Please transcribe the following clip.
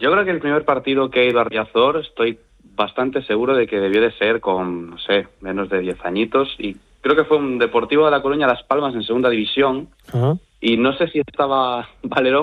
Yo creo que el primer partido que he ido a Riazor, estoy bastante seguro de que debió de ser con, no sé, menos de 10 añitos, y creo que fue un Deportivo de La Coruña Las Palmas en segunda división, Ajá. y no sé si estaba Valerón